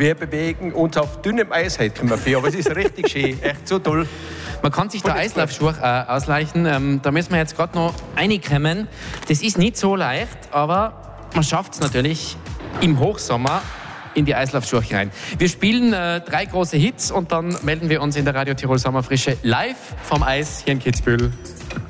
wir bewegen uns auf dünnem Eis heute, kommen wir vor. Aber es ist richtig schön, echt so toll. Man kann sich da Eislaufschuhe ausleichen. Da müssen wir jetzt gerade noch reinkommen. Das ist nicht so leicht, aber man schafft es natürlich im Hochsommer in die Eislaufschuhe rein. Wir spielen 3 große Hits und dann melden wir uns in der Radio Tirol Sommerfrische live vom Eis hier in Kitzbühel.